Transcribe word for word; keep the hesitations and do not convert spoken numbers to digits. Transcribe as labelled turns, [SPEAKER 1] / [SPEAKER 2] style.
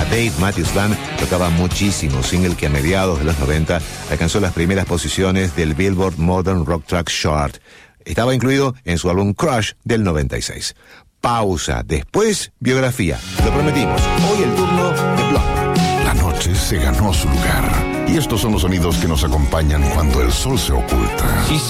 [SPEAKER 1] Dave Matthews Band tocaba muchísimo, single que a mediados de los noventa alcanzó las primeras posiciones del Billboard Modern Rock Track Chart. Estaba incluido en su álbum Crush del noventa y seis. Pausa, después biografía. Lo prometimos, hoy el turno de Blondie.
[SPEAKER 2] La noche se ganó su lugar y estos son los sonidos que nos acompañan cuando el sol se oculta.